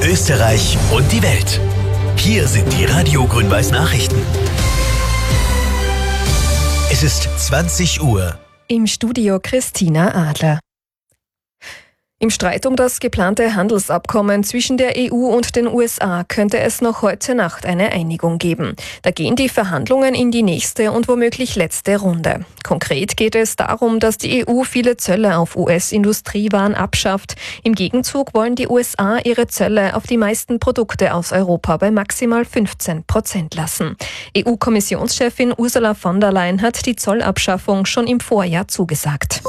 Österreich und die Welt. Hier sind die Radio Grün-Weiß Nachrichten. Es ist 20 Uhr. Im Studio Christina Adler. Im Streit um das geplante Handelsabkommen zwischen der EU und den USA könnte es noch heute Nacht eine Einigung geben. Da gehen die Verhandlungen in die nächste und womöglich letzte Runde. Konkret geht es darum, dass die EU viele Zölle auf US-Industriewaren abschafft. Im Gegenzug wollen die USA ihre Zölle auf die meisten Produkte aus Europa bei maximal 15% lassen. EU-Kommissionschefin Ursula von der Leyen hat die Zollabschaffung schon im Vorjahr zugesagt.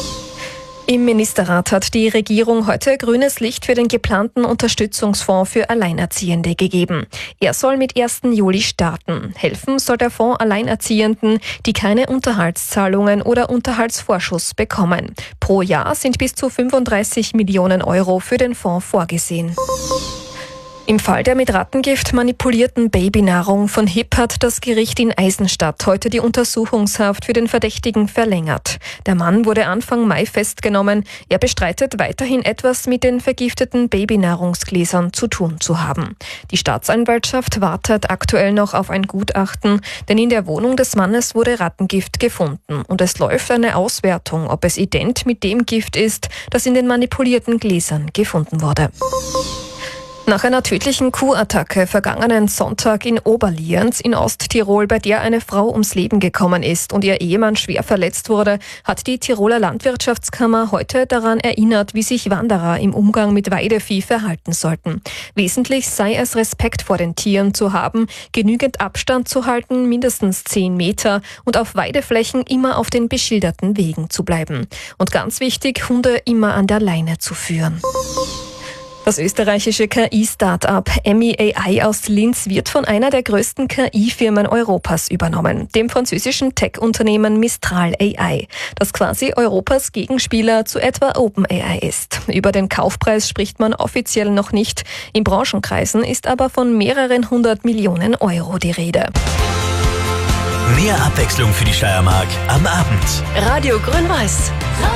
Im Ministerrat hat die Regierung heute grünes Licht für den geplanten Unterstützungsfonds für Alleinerziehende gegeben. Er soll mit 1. Juli starten. Helfen soll der Fonds Alleinerziehenden, die keine Unterhaltszahlungen oder Unterhaltsvorschuss bekommen. Pro Jahr sind bis zu 35 Millionen Euro für den Fonds vorgesehen. Im Fall der mit Rattengift manipulierten Babynahrung von HIP hat das Gericht in Eisenstadt heute die Untersuchungshaft für den Verdächtigen verlängert. Der Mann wurde Anfang Mai festgenommen. Er bestreitet weiterhin etwas mit den vergifteten Babynahrungsgläsern zu tun zu haben. Die Staatsanwaltschaft wartet aktuell noch auf ein Gutachten, denn in der Wohnung des Mannes wurde Rattengift gefunden und es läuft eine Auswertung, ob es ident mit dem Gift ist, das in den manipulierten Gläsern gefunden wurde. Nach einer tödlichen Kuhattacke vergangenen Sonntag in Oberlienz in Osttirol, bei der eine Frau ums Leben gekommen ist und ihr Ehemann schwer verletzt wurde, hat die Tiroler Landwirtschaftskammer heute daran erinnert, wie sich Wanderer im Umgang mit Weidevieh verhalten sollten. Wesentlich sei es, Respekt vor den Tieren zu haben, genügend Abstand zu halten, mindestens 10 Meter und auf Weideflächen immer auf den beschilderten Wegen zu bleiben. Und ganz wichtig, Hunde immer an der Leine zu führen. Das österreichische KI-Startup Emmy AI aus Linz wird von einer der größten KI-Firmen Europas übernommen, dem französischen Tech-Unternehmen Mistral AI, das quasi Europas Gegenspieler zu etwa OpenAI ist. Über den Kaufpreis spricht man offiziell noch nicht. In Branchenkreisen ist aber von mehreren 100 Millionen Euro die Rede. Mehr Abwechslung für die Steiermark am Abend. Radio Grün-Weiß.